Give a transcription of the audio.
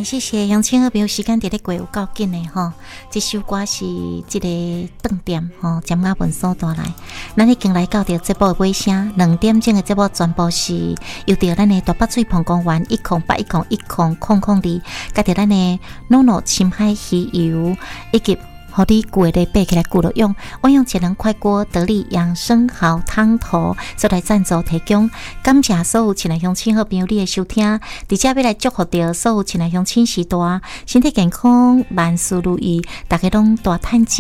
来，谢谢乡亲好朋友，时间伫咧过有够紧的吼。这首歌是这个饭店吼，占雅文所带来。咱已经来到着节目的尾声，2点钟的节目全部是由着咱的大北水澎公园108101002，甲着咱的诺诺深海鱼油以及。好你过的背起来顾了用，我用节能快锅得力养生好汤头，所来赞助提供。感谢所有亲爱乡亲好朋友你的收听，伫遮要来祝福着所有亲爱乡亲时代身体健康，万事如意，大家拢大赚钱。